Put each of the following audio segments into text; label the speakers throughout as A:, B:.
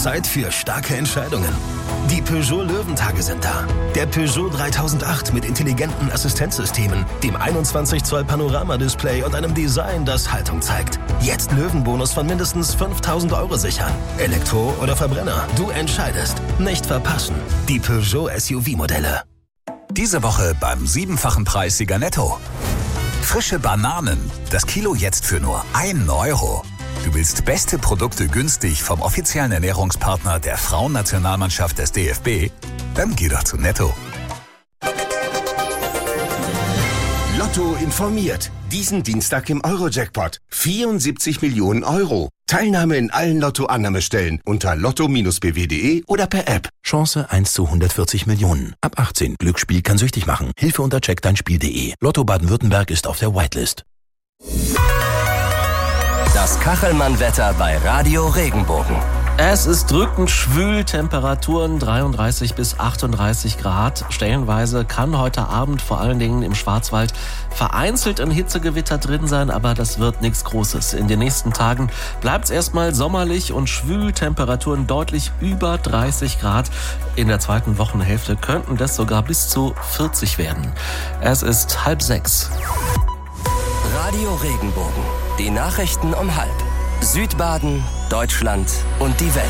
A: Zeit für starke Entscheidungen. Die Peugeot Löwentage sind da. Der Peugeot 3008 mit intelligenten Assistenzsystemen, dem 21 Zoll Panoramadisplay und einem Design, das Haltung zeigt. Jetzt Löwenbonus von mindestens 5.000 € sichern. Elektro oder Verbrenner, du entscheidest. Nicht verpassen. Die Peugeot SUV-Modelle.
B: Diese Woche beim 7-fachen Preissieger Netto. Frische Bananen, das Kilo jetzt für nur 1 €. Du willst beste Produkte günstig vom offiziellen Ernährungspartner der Frauennationalmannschaft des DFB? Dann geh doch zu Netto.
C: Lotto informiert. Diesen Dienstag im Euro-Jackpot. 74 Millionen €. Teilnahme in allen Lotto-Annahmestellen unter lotto-bw.de oder per App.
D: Chance 1 zu 140 Millionen. Ab 18. Glücksspiel kann süchtig machen. Hilfe unter checkdeinspiel.de. Lotto Baden-Württemberg ist auf der Whitelist.
E: Das Kachelmann-Wetter bei Radio Regenbogen.
F: Es ist drückend schwül, Temperaturen 33 bis 38 Grad. Stellenweise kann heute Abend vor allen Dingen im Schwarzwald vereinzelt ein Hitzegewitter drin sein, aber das wird nichts Großes. In den nächsten Tagen bleibt es erstmal sommerlich und schwül, Temperaturen deutlich über 30 Grad. In der zweiten Wochenhälfte könnten das sogar bis zu 40 werden. Es ist 5:30.
E: Radio Regenbogen. Die Nachrichten um 5. Südbaden, Deutschland und die Welt.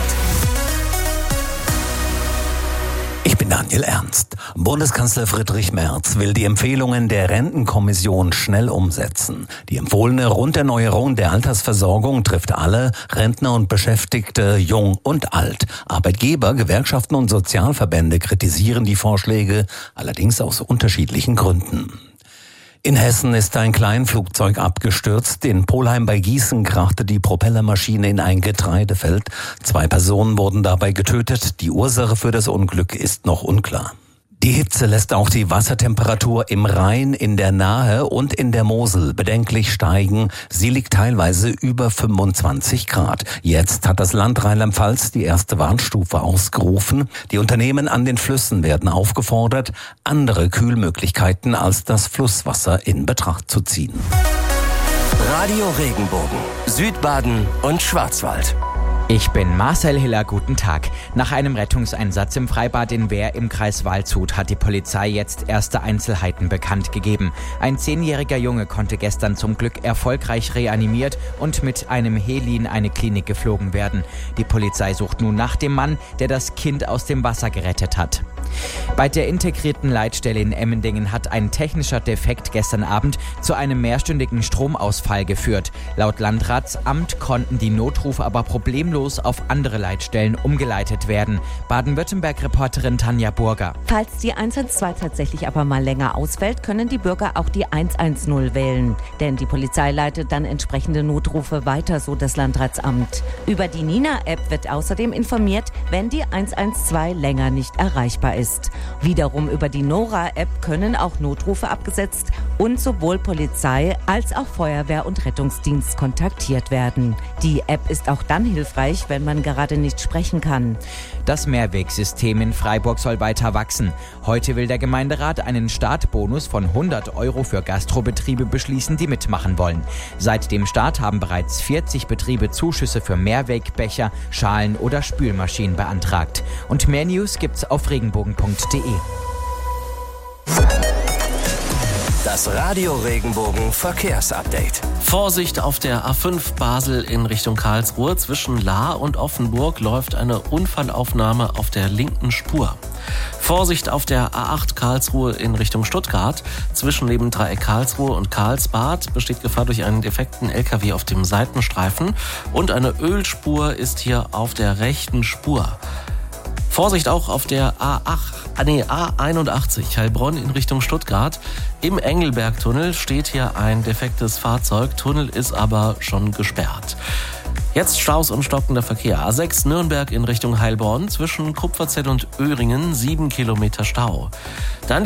G: Ich bin Daniel Ernst. Bundeskanzler Friedrich Merz will die Empfehlungen der Rentenkommission schnell umsetzen. Die empfohlene Runderneuerung der Altersversorgung trifft alle, Rentner und Beschäftigte, jung und alt. Arbeitgeber, Gewerkschaften und Sozialverbände kritisieren die Vorschläge, allerdings aus unterschiedlichen Gründen. In Hessen ist ein Kleinflugzeug abgestürzt. In Polheim bei Gießen krachte die Propellermaschine in ein Getreidefeld. 2 Personen wurden dabei getötet. Die Ursache für das Unglück ist noch unklar. Die Hitze lässt auch die Wassertemperatur im Rhein, in der Nahe und in der Mosel bedenklich steigen. Sie liegt teilweise über 25 Grad. Jetzt hat das Land Rheinland-Pfalz die erste Warnstufe ausgerufen. Die Unternehmen an den Flüssen werden aufgefordert, andere Kühlmöglichkeiten als das Flusswasser in Betracht zu ziehen.
E: Radio Regenbogen, Südbaden und Schwarzwald.
H: Ich bin Marcel Hiller, guten Tag. Nach einem Rettungseinsatz im Freibad in Wehr im Kreis Waldshut hat die Polizei jetzt erste Einzelheiten bekannt gegeben. Ein 10-jähriger Junge konnte gestern zum Glück erfolgreich reanimiert und mit einem Heli in eine Klinik geflogen werden. Die Polizei sucht nun nach dem Mann, der das Kind aus dem Wasser gerettet hat. Bei der integrierten Leitstelle in Emmendingen hat ein technischer Defekt gestern Abend zu einem mehrstündigen Stromausfall geführt. Laut Landratsamt konnten die Notrufe aber problemlos auf andere Leitstellen umgeleitet werden. Baden-Württemberg-Reporterin Tanja Burger.
I: Falls die 112 tatsächlich aber mal länger ausfällt, können die Bürger auch die 110 wählen. Denn die Polizei leitet dann entsprechende Notrufe weiter, so das Landratsamt. Über die Nina-App wird außerdem informiert, wenn die 112 länger nicht erreichbar ist. Wiederum über die Nora-App können auch Notrufe abgesetzt und sowohl Polizei als auch Feuerwehr und Rettungsdienst kontaktiert werden. Die App ist auch dann hilfreich, wenn man gerade nicht sprechen kann.
H: Das Mehrwegsystem in Freiburg soll weiter wachsen. Heute will der Gemeinderat einen Startbonus von 100 € für Gastrobetriebe beschließen, die mitmachen wollen. Seit dem Start haben bereits 40 Betriebe Zuschüsse für Mehrwegbecher, Schalen oder Spülmaschinen beantragt. Und mehr News gibt's auf regenbogen.de.
E: Das Radio Regenbogen Verkehrsupdate.
F: Vorsicht auf der A5 Basel in Richtung Karlsruhe. Zwischen Lahr und Offenburg läuft eine Unfallaufnahme auf der linken Spur. Vorsicht auf der A8 Karlsruhe in Richtung Stuttgart. Zwischen Nebendreieck Karlsruhe und Karlsbad besteht Gefahr durch einen defekten LKW auf dem Seitenstreifen. Und eine Ölspur ist hier auf der rechten Spur. Vorsicht auch auf der A81 Heilbronn in Richtung Stuttgart. Im Engelbergtunnel steht hier ein defektes Fahrzeug. Tunnel ist aber schon gesperrt. Jetzt Staus und stockender Verkehr. A6 Nürnberg in Richtung Heilbronn. Zwischen Kupferzell und Öhringen 7 Kilometer Stau. Dann